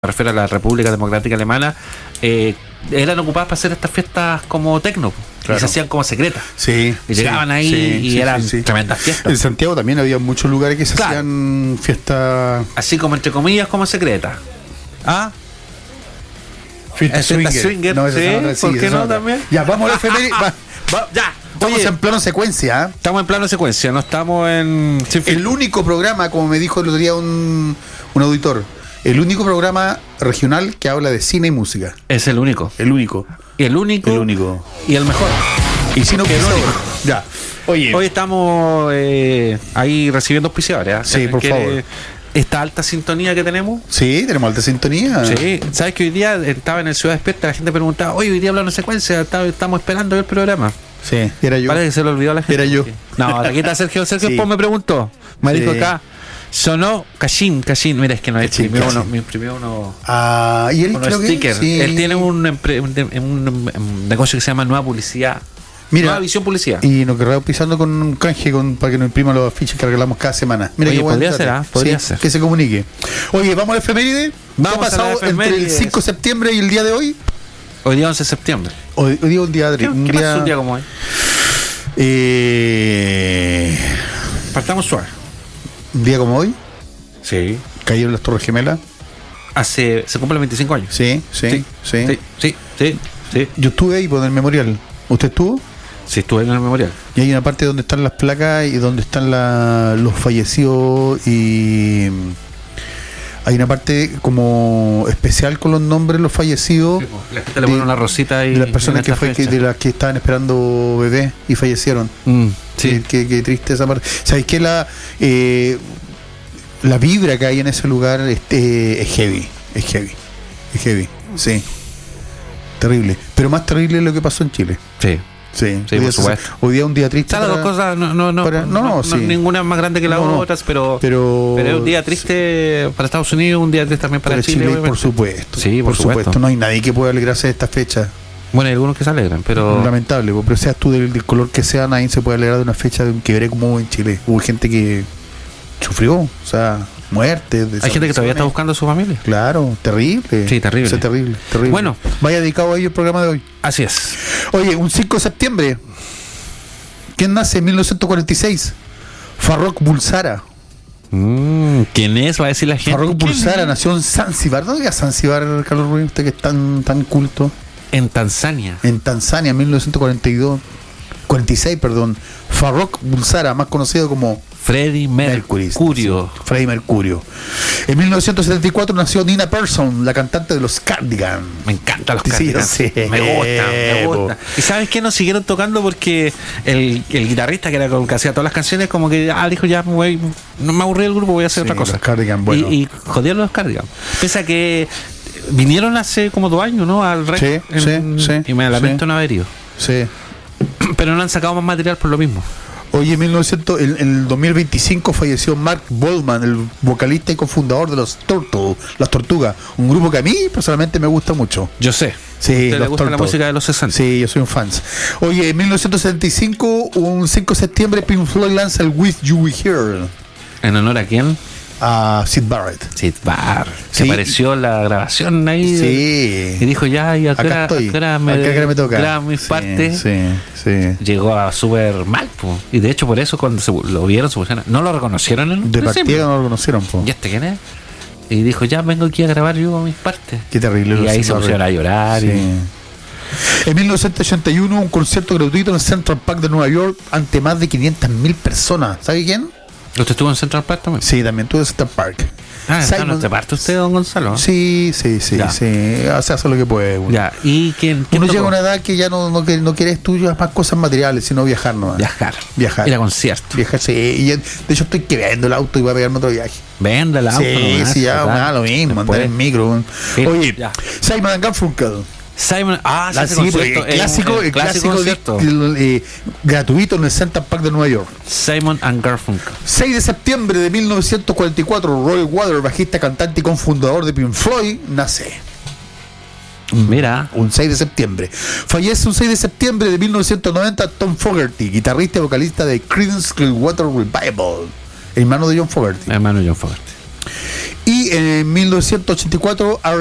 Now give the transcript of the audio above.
me refiero a la República Democrática Alemana, eran ocupadas para hacer estas fiestas como tecno, claro. Y se hacían como secretas. Sí. Y llegaban ahí y eran tremendas fiestas. En Santiago también había muchos lugares que se hacían fiestas. Así como entre comillas, como secretas. ¿Ah? Fiesta swinger. No, sí, ¿por qué no también? Ya, vamos a la efeméride. Ya. Estamos en plano secuencia. Estamos en plano secuencia, no estamos en... El único programa, como me dijo el otro día un auditor, el único programa regional que habla de cine y música. Es el único. El único. Y el único. El único. Y el mejor. Y si no, que el único. Ya. Oye. Hoy estamos ahí recibiendo auspiciadores. ¿Eh? Sí, por favor. Esta alta sintonía que tenemos. Sí, tenemos alta sintonía. Sí, sabes que hoy día estaba en el Ciudad Despierta, la gente preguntaba, oye, hoy día hablando de secuencia, estamos esperando el programa. Sí, era yo. Parece que se lo olvidó a la gente. Era yo. No, aquí está Sergio sí. Después me preguntó. Me dijo acá, sonó Cashin. Mira, es que no me imprimió uno. Y él creo sticker. Sí. Él tiene un negocio que se llama Nueva Publicidad. Mira, Nueva Visión Publicidad. Y nos querrá pisando con un canje para que nos imprima los afiches que regalamos cada semana. Mira, oye, podría ser, podría ser. Que se comunique. Oye, ¿vamos a la efeméride? Vamos. ¿Qué ha pasado entre el 5 de septiembre y el día de hoy? Hoy día 11 de septiembre. Hoy día un día... ¿Qué pasa un día como hoy? Partamos suave. ¿Un día como hoy? Sí. ¿Cayeron las Torres Gemelas? Se cumplen 25 años. Sí. Yo estuve ahí por el memorial. ¿Usted estuvo? Sí, estuve en el memorial. Y hay una parte donde están las placas y donde están los fallecidos, y hay una parte como especial con los nombres de los fallecidos. Sí, la gente le pone una rosita y de las personas de las que estaban esperando bebés y fallecieron. Sí. Qué triste esa parte. ¿Sabéis que la vibra que hay en ese lugar es heavy? Es heavy. Sí. Terrible. Pero más terrible es lo que pasó en Chile. Sí, por supuesto. Hoy día es un día triste. Las dos cosas, ninguna es más grande que las otras, pero es un día triste para Estados Unidos, un día triste también para Chile. Por supuesto. Sí, por supuesto. No hay nadie que pueda alegrarse de esta fecha. Bueno, hay algunos que se alegran, pero... Lamentable, pero seas tú del color que sea, nadie se puede alegrar de una fecha que veré como en Chile. Hubo gente que sufrió, o sea... muertes. Hay gente que todavía está buscando a su familia. Claro, terrible. Sí, terrible. Eso es terrible. Bueno, vaya dedicado a ello el programa de hoy. Así es. Oye, un 5 de septiembre. ¿Quién nace en 1946? Farrokh Bulsara. ¿Quién es? Va a decir la gente. Farrokh Bulsara nació en Zanzíbar. ¿Dónde es Zanzíbar, Carlos Ruiz? Usted que es tan culto. En Tanzania. En Tanzania, en 1946. Farrokh Bulsara, más conocido como Freddie Mercurio. Freddie Mercurio. En 1974 nació Nina Persson, la cantante de los Cardigans. Me encantan los Cardigans. Sí. Me gusta. ¿Y sabes qué? Nos siguieron tocando porque el guitarrista que era con que hacía todas las canciones, como que dijo, ya no me aburrí del grupo, voy a hacer otra cosa. Los Cardigans, bueno. Y jodieron los Cardigans. Pese a que vinieron hace como 2 años, ¿no? Al rey. Sí. Y me lamento no haber ido. Sí. Pero no han sacado más material por lo mismo. Oye, en el 2025 falleció Mark Boldman, el vocalista y cofundador de las Tortugas, un grupo que a mí personalmente me gusta mucho. Yo sé. Sí, ¿te le gusta la música de los 60? Sí, yo soy un fan. Oye, en 1975, un 5 de septiembre, Pink Floyd lanza el With You We Here. ¿En honor a quién? A Syd Barrett. Se apareció la grabación ahí. Sí. Y dijo, ya, y acá me toca. Mis partes. Sí. Llegó a súper mal, po. Y de hecho, por eso, cuando lo vieron, no lo reconocieron en de partida no lo reconocieron, po. ¿Y este quién es? Y dijo, ya vengo aquí a grabar yo mis partes. Qué terrible. Y ahí se pusieron a llorar. Sí. En 1981, un concierto gratuito en el Central Park de Nueva York ante más de 500.000 personas. ¿Sabe quién? ¿Usted estuvo en Central Park también? Sí, también estuve en Central Park. ¿No te parte usted, don Gonzalo? Sí. Se hace lo que puede uno. Ya. ¿Y quién uno llega a una edad que ya no quiere estudiar más cosas materiales, sino viajar nomás. Viajar. Ir a conciertos. Viajar, sí. Y de hecho estoy que vendo el auto y voy a pegarme otro viaje. Vende el auto. Sí, ya, lo mismo, andar en micro. Sí, oye, Simon & Garfunkel. El clásico gratuito en el Central Park de Nueva York. Simon & Garfunkel. 6 de septiembre de 1944, Roy Waters, bajista, cantante y cofundador de Pink Floyd, nace. Mira. Un 6 de septiembre. Fallece un 6 de septiembre de 1990 Tom Fogerty, guitarrista y vocalista de Creedence Clearwater Revival, hermano de John Fogerty. Hermano de John Fogerty. Y en 1984